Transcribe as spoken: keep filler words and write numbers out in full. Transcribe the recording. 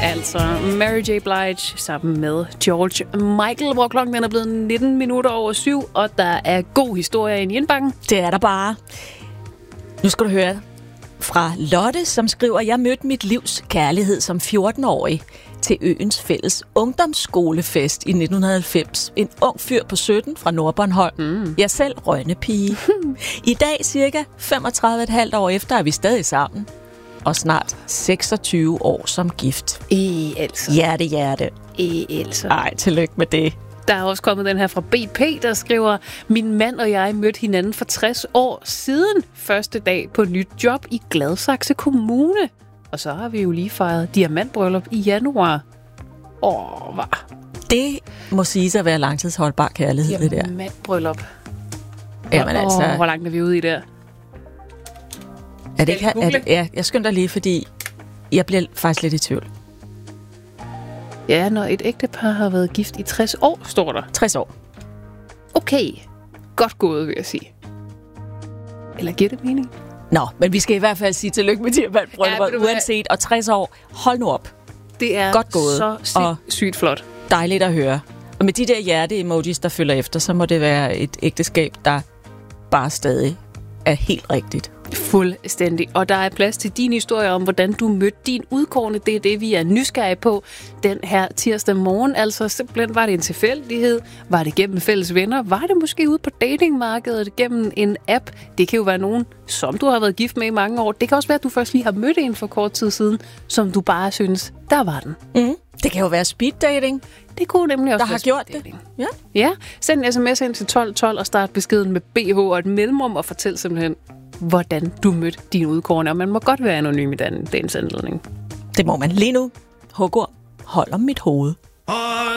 Altså Mary J. Blige sammen med George Michael, hvor klokken den er blevet nitten minutter over syv, og der er god historie inde i indbakken. Det er der bare. Nu skal du høre fra Lotte, som skriver, jeg mødte mit livs kærlighed som fjorten-årig til øens fælles ungdomsskolefest i nitten halvfems. En ung fyr på sytten fra Nordbornholm. Mm. Jeg selv rønnepige. I dag, cirka femogtredive komma fem år efter, er vi stadig sammen. Og snart seksogtyve år som gift. I altså. Hjerte, hjerte. I altså. Ej, tillykke med det. Der er også kommet den her fra B P, der skriver, min mand og jeg mødte hinanden for tres år siden første dag på nyt job i Gladsaxe Kommune. Og så har vi jo lige fejret diamantbryllup i januar. Åh, hvad? Det må siges at være langtidsholdbar kærlighed, det der. Diamantbryllup. Jamen altså. Åh, hvor langt er vi ude i der? Er det ikke, er det, ja, jeg skynder lige, fordi jeg bliver faktisk lidt i tvivl. Ja, når et ægtepar har været gift i tres år, står der. tres år. Okay, godt gået, vil jeg sige. Eller giver det mening? Nå, men vi skal i hvert fald sige tillykke med diamantbrylluppet, ja, uanset. Og tres år, hold nu op. Det er godt gået, så sindssygt flot. Dejligt at høre. Og med de der hjerte-emojis, der følger efter, så må det være et ægteskab, der bare stadig er helt rigtigt. Fuldstændig. Og der er plads til din historie om, hvordan du mødte din udkårne. Det er det, vi er nysgerrige på den her tirsdag morgen. Altså simpelthen, var det en tilfældighed? Var det gennem fælles venner? Var det måske ude på datingmarkedet gennem en app? Det kan jo være nogen, som du har været gift med i mange år. Det kan også være, at du først lige har mødt en for kort tid siden, som du bare synes, der var den. Mm. Det kan jo være speed dating. Det kunne nemlig også der har gjort det. Ja. Ja. Send en sms ind til tolv tolv og start beskeden med B H og et mellemrum og fortæl simpelthen, hvordan du mødte din udkårne. Og man må godt være anonym i den, den anledning. Det må man lige nu. Hugorm, hold om mit hoved.